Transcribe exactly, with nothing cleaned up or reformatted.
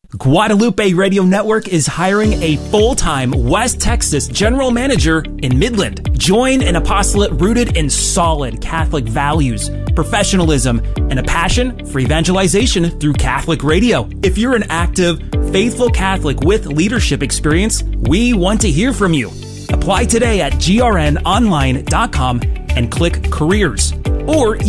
Guadalupe Radio Network is hiring a full-time West Texas general manager in Midland. Join an apostolate rooted in solid Catholic values, professionalism, and a passion for evangelization through Catholic radio. If you're an active, faithful Catholic with leadership experience, we want to hear from you. Apply today at G R N online dot com and click careers. Or